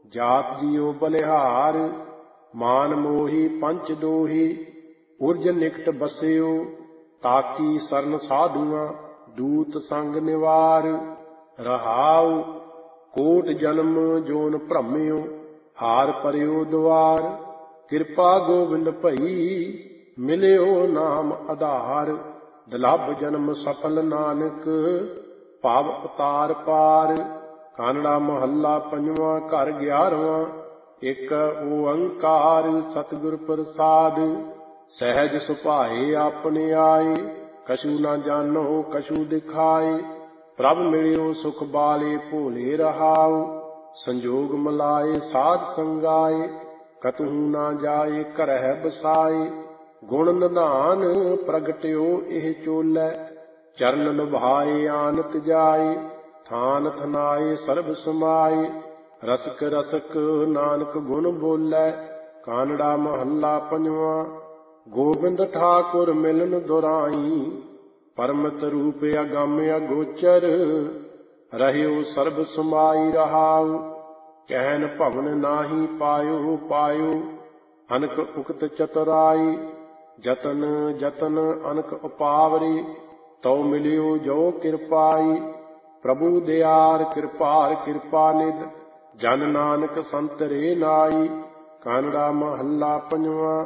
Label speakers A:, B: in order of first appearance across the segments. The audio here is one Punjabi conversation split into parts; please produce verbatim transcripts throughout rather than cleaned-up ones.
A: ਜਾਤ ਜੀਓ ਬਲਿਹਾਰ। ਮਾਨ ਮੋਹੀ ਪੰਚ ਦੋਹੀ, ਉਰਜ ਨਿਕਟ ਬਸਿਓ। ਤਾਕੀ ਸਰਨ ਸਾਧੂਆਂ, ਦੂਤ ਸੰਗ ਨਿਵਾਰ। ਰਹਾਉ ਕੋਟ ਜਨਮ ਜੋਨ ਭ੍ਰਮਿਓ, ਹਾਰ ਪਰਿਓ ਦੁਆਰ। ਕਿਰਪਾ ਗੋਬਿੰਦ ਭਈ, ਮਿਲਿਓ ਨਾਮ ਆਧਾਰ। ਦੁਲੱਭ ਜਨਮ ਸਫਲ ਨਾਨਕ, ਭਵ ਉਤਾਰ ਪਾਰ। ਕਾਨੜਾ ਮਹੱਲਾ ਪੰਜਵਾਂ, ਘਰ ਗਿਆਰਵਾਂ। ਇੱਕ ਓੰਕਾਰ ਸਤਿਗੁਰ ਪ੍ਰਸਾਦ। ਸਹਿਜ ਸੁਭਾਏ ਆਪਣੇ ਆਏ, ਕਛੂ ਨਾ ਜਾਣੋ ਕਛੂ ਦਿਖਾਏ। ਪ੍ਰਭ ਮਿਲਿਓ ਸੁਖ ਬਾਲੇ ਭੋਲੇ ਰਹਾਉ, ਸੰਜੋਗ ਮਿਲਾਏ ਸਾਧ ਸੰਗਾਏ। ਕਤਹੂ ਨਾ ਜਾਏ ਘਰਹਿ ਬਸਾਏ, ਗੁਣ ਨਿਧਾਨ ਪ੍ਰਗਟਿਓ ਇਹ ਚੋਲੇ। ਚਰਨ ਲੁਭਾਏ ਆਨਤ ਜਾਏ, ਥਾਨ ਥਨਾਏ ਸਰਬ ਸਮਾਏ। ਰਸਕ ਰਸਕ ਨਾਨਕ ਗੁਣ ਬੋਲੇ। ਕਾਨੜਾ ਮਹੱਲਾ ਪੰਜਵਾਂ। ਗੋਬਿੰਦ ਠਾਕੁਰ ਮਿਲਨ ਦੁਰਾਈ, ਪਰਮਤ ਰੂਪ ਅਗੰਮ ਅਗੋਚਰ। ਰਹਿਓ ਸਰਬ ਸਮਾਈ ਰਹਾਉ, ਕਹਿਨ ਭਵਨ ਨਾਹੀ ਪਾਇਓ ਪਾਇਓ। ਅਨਕ ਉਕਤ ਚਤੁਰਾਈ, ਜਤਨ ਜਤਨ ਅਨਕ ਉਪਾਵਰੀ। ਤਉ ਮਿਲਿਓ ਜੋ ਕਿਰਪਾਈ, ਪ੍ਰਭੂ ਦਿਆਰ ਕਿਰਪਾਰ ਕਿਰਪਾ ਨਿਧ। ਜਨ ਨਾਨਕ ਸੰਤਰੇ ਨਾਈ। ਕਾਨੜਾ ਮਹੱਲਾ ਪੰਜਵਾਂ।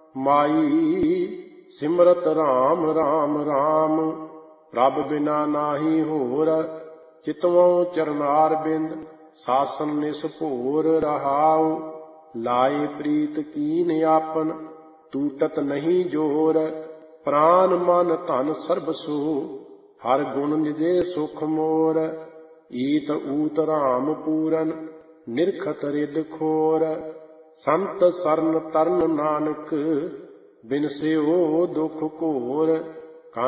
A: ਮਾਈ ਸਿਮਰਤ ਰਾਮ ਰਾਮ ਰਾਮ, ਪ੍ਰਭ ਬਿਨਾ ਨਾਹੀ ਹੋਰ। ਚਿਤਵੋਂ ਚਰਨਾਰ ਬਿੰਦ, ਸਾਸਨ ਨਿਸਭੋਰ ਰਹਾਉ। ਲਾਏ ਪ੍ਰੀਤ ਕੀਨ ਆਪਨ, ਟੂਟਤ ਨਹੀਂ ਜੋਰ। ਪ੍ਰਾਨ ਮਨ ਧਨ ਸਰਬ ਸੂ, ਹਰ ਗੁਣ ਨਿਜੇ ਸੁਖ ਮੋਰ। ਈਤ ਊਤ ਰਾਮ ਪੂਰਨ, ਨਿਰਖਤ ਰਿਦ ਖੋਰ। ਸੰਤ ਸਰਨ ਤਰਨ ਨਾਨਕ, ਬਿਨਸਿਓ ਦੁਖ ਘੋਰ।